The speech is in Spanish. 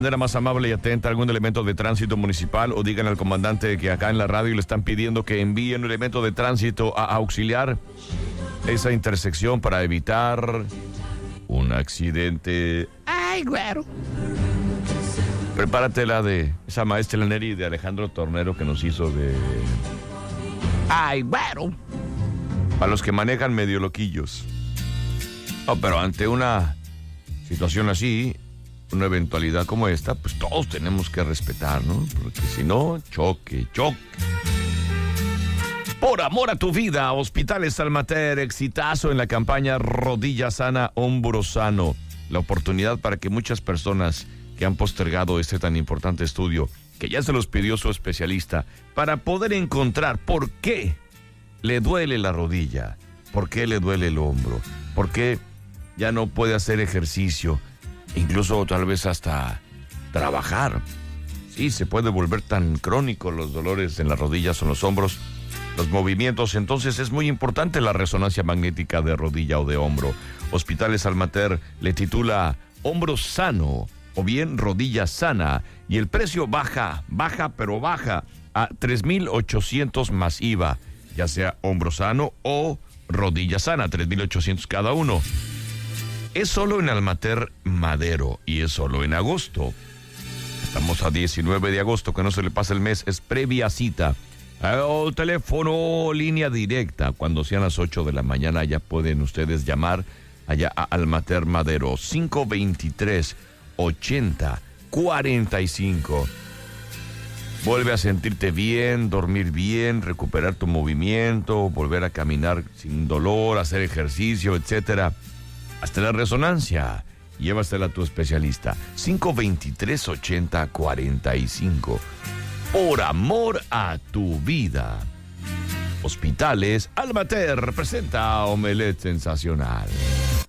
De manera más amable y atenta algún elemento de tránsito municipal o digan al comandante que acá en la radio le están pidiendo que envíen un elemento de tránsito a auxiliar esa intersección para evitar un accidente. Ay, güero. Prepárate la de esa maestra Neri de Alejandro Tornero que nos hizo de... Ay, güero. Para los que manejan medio loquillos. Oh, pero ante una situación así, una eventualidad como esta, pues todos tenemos que respetar, ¿no? Porque si no, choque. Por amor a tu vida, Hospitales Almater, exitazo en la campaña Rodilla Sana, Hombro Sano. La oportunidad para que muchas personas que han postergado este tan importante estudio, que ya se los pidió su especialista, para poder encontrar por qué le duele la rodilla, por qué le duele el hombro, por qué ya no puede hacer ejercicio, incluso tal vez hasta trabajar. Sí, se puede volver tan crónico los dolores en las rodillas o en los hombros, los movimientos. Entonces es muy importante la resonancia magnética de rodilla o de hombro. Hospitales Almater le titula Hombro Sano o bien Rodilla Sana, y el precio baja a 3,800 más IVA, ya sea Hombro Sano o Rodilla Sana, 3,800 cada uno. Es solo en Almater Madero y es solo en agosto. Estamos a 19 de agosto, que no se le pasa el mes, es previa cita. El teléfono, línea directa, cuando sean las 8 de la mañana ya pueden ustedes llamar allá a Almater Madero, 523-80-45. Vuelve a sentirte bien, dormir bien, recuperar tu movimiento, volver a caminar sin dolor, hacer ejercicio, etcétera. Hasta la resonancia. Llévasela a tu especialista. 523-80-45. Por amor a tu vida. Hospitales Almater presenta Omelette Sensacional.